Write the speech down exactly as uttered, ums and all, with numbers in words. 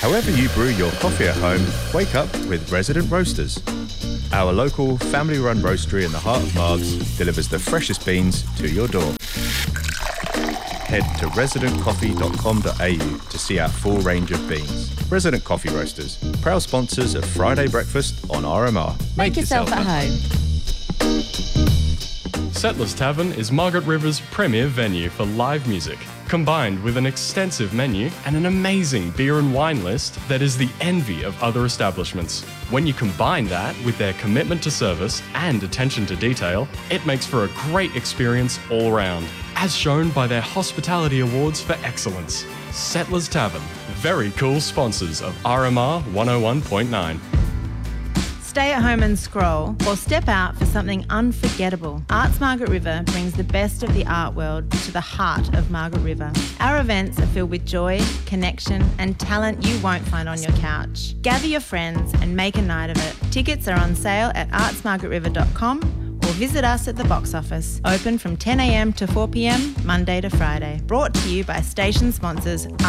However you brew your coffee at home, wake up with Resident Roasters. Our local, family-run roastery in the heart of Margs delivers the freshest beans to your door. Head to resident coffee dot com dot a u to see our full range of beans. Resident Coffee Roasters, proud sponsors of Friday Breakfast on R M R. Make, Make yourself, yourself at home. Settlers Tavern is Margaret River's premier venue for live music, combined with an extensive menu and an amazing beer and wine list that is the envy of other establishments. When you combine that with their commitment to service and attention to detail, it makes for a great experience all round, as shown by their hospitality awards for excellence. Settlers Tavern, very cool sponsors of R M R one oh one point nine. Stay at home and scroll, or step out for something unforgettable. Arts Margaret River brings the best of the art world to the heart of Margaret River. Our events are filled with joy, connection, and talent you won't find on your couch. Gather your friends and make a night of it. Tickets are on sale at arts margaret river dot com or visit us at the box office. Open from ten a m to four p m, Monday to Friday. Brought to you by station sponsors